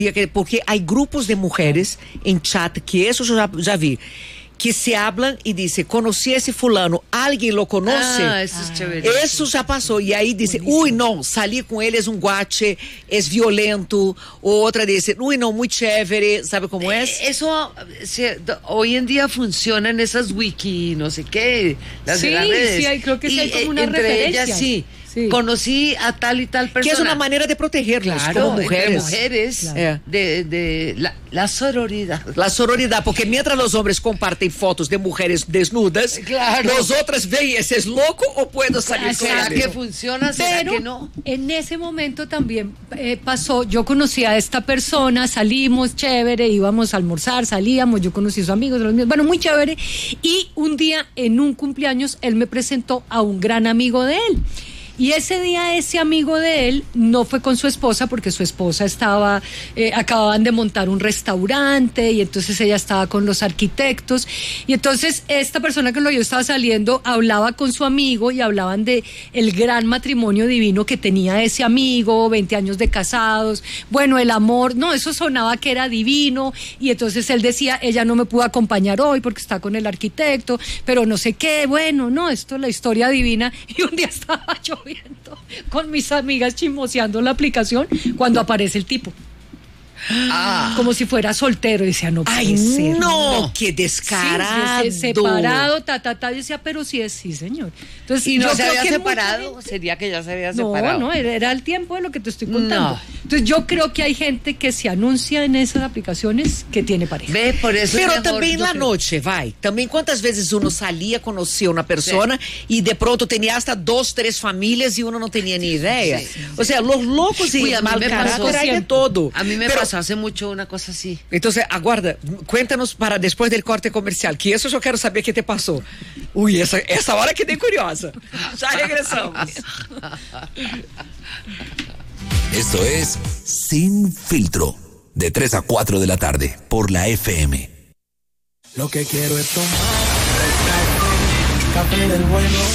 Porque hay grupos de mujeres en chat, que eso yo ya vi, que se hablan y dice, conocí a ese fulano, ¿alguien lo conoce? Eso es chévere. Eso ya pasó. Y ahí dice, uy, no, salí con él, es un guache, es violento. O otra dice, uy, no, muy chévere, ¿sabe cómo es? Eso hoy en día funciona en esas wiki, no sé qué, las de las redes. Sí, creo que sí hay como una entre referencia. ellas sí. Conocí a tal y tal persona. Que es una manera de protegerlas, claro, como mujeres. Entre mujeres, claro. de la sororidad. La sororidad, porque mientras los hombres comparten fotos de mujeres desnudas, claro, los otros ven, ¿ese es loco o puedo salir con él? ¿Será que funciona? ¿Será Pero que no? En ese momento también pasó, yo conocí a esta persona, salimos, chévere, íbamos a almorzar, salíamos, yo conocí a sus amigos, los míos, bueno, muy chévere, y un día en un cumpleaños él me presentó a un gran amigo de él. Y ese día ese amigo de él no fue con su esposa porque su esposa estaba, acababan de montar un restaurante y entonces ella estaba con los arquitectos y entonces esta persona con la que yo estaba saliendo hablaba con su amigo y hablaban de el gran matrimonio divino que tenía ese amigo, 20 años de casados, bueno, el amor, no, eso sonaba que era divino y entonces él decía, ella no me pudo acompañar hoy porque está con el arquitecto, pero no sé qué, bueno, no, esto es la historia divina y un día estaba yo con mis amigas chismoseando la aplicación cuando aparece el tipo. Como si fuera soltero, decía, no puede ser. No, qué descarado. Sí, separado, decía, pero sí es, sí, señor. Entonces, y no yo se creo había que separado, gente... sería que ya se había separado. No, era el tiempo de lo que te estoy contando. No. Entonces, yo creo que hay gente que se anuncia en esas aplicaciones que tiene pareja. Ve, por eso pero también la noche, vai. También cuántas veces uno salía, conocía a una persona y de pronto tenía hasta 2, 3 familias y uno no tenía ni idea. Sí. O sea, los locos y mal carácter hay de todo. A mí me pasó hace mucho una cosa así. Entonces, aguarda, cuéntanos para después del corte comercial, que eso yo quiero saber qué te pasó. Uy, esa hora quedé curiosa. Ya regresamos. Esto es Sin Filtro, de 3 a 4 de la tarde, por la FM. Lo que quiero es tomar café del bueno.